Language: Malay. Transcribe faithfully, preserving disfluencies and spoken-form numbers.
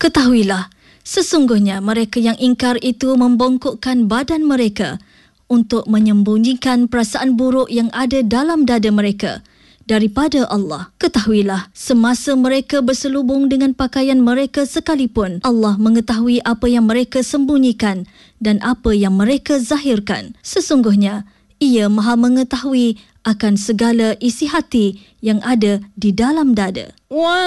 Ketahuilah, sesungguhnya mereka yang ingkar itu membongkokkan badan mereka untuk menyembunyikan perasaan buruk yang ada dalam dada mereka daripada Allah. Ketahuilah, semasa mereka berselubung dengan pakaian mereka sekalipun, Allah mengetahui apa yang mereka sembunyikan dan apa yang mereka zahirkan. Sesungguhnya, Ia Maha mengetahui akan segala isi hati yang ada di dalam dada.